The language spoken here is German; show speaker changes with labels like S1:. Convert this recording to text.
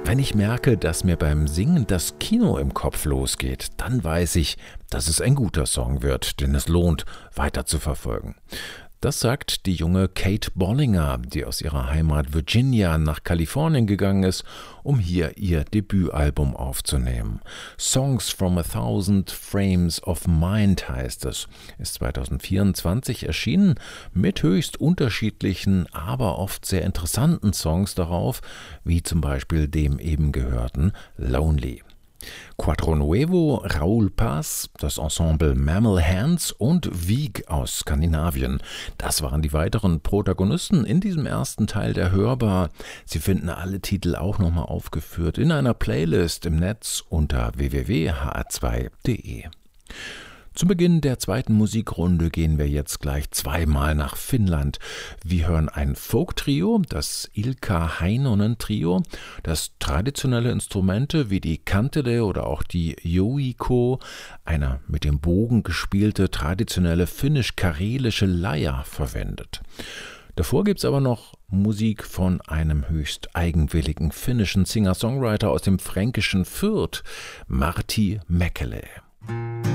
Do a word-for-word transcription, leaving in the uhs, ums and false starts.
S1: Wenn ich merke, dass mir beim Singen das Kino im Kopf losgeht, dann weiß ich, dass es ein guter Song wird, den es lohnt, weiter zu verfolgen. Das sagt die junge Kate Bollinger, die aus ihrer Heimat Virginia nach Kalifornien gegangen ist, um hier ihr Debütalbum aufzunehmen. Songs from a Thousand Frames of Mind heißt es, ist zwanzig vierundzwanzig erschienen, mit höchst unterschiedlichen, aber oft sehr interessanten Songs darauf, wie zum Beispiel dem eben gehörten Lonely. Quattro Nuevo, Raoul Paz, das Ensemble Mammal Hands und Wieg aus Skandinavien. Das waren die weiteren Protagonisten in diesem ersten Teil der Hörbar. Sie finden alle Titel auch nochmal aufgeführt in einer Playlist im Netz unter w w w punkt h r zwei punkt d e. Zu Beginn der zweiten Musikrunde gehen wir jetzt gleich zweimal nach Finnland. Wir hören ein Folk-Trio, das Ilkka Heinonen-Trio, das traditionelle Instrumente wie die kantele oder auch die joiko, eine mit dem Bogen gespielte traditionelle finnisch-karelische Leier, verwendet. Davor gibt's aber noch Musik von einem höchst eigenwilligen finnischen Singer-Songwriter aus dem fränkischen Fürth, Martti Mäkelä.